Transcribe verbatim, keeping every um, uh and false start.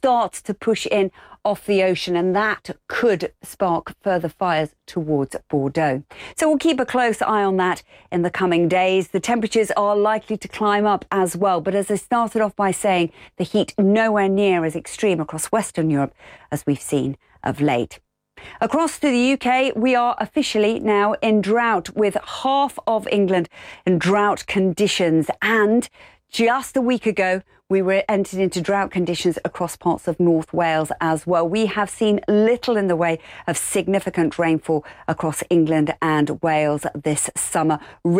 start to push in off the ocean, and that could spark further fires towards Bordeaux. So we'll keep a close eye on that in the coming days. The temperatures are likely to climb up as well, but as I started off by saying, the heat nowhere near as extreme across Western Europe as we've seen of late. Across to the U K, we are officially now in drought, with half of England in drought conditions. And just a week ago, we were entered into drought conditions across parts of North Wales as well. We have seen little in the way of significant rainfall across England and Wales this summer.